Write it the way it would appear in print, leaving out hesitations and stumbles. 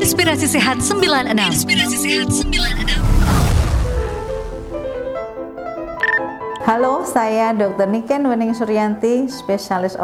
Inspirasi Sehat 96. Halo, saya Dr. Niken Wening Suryanti, spesialis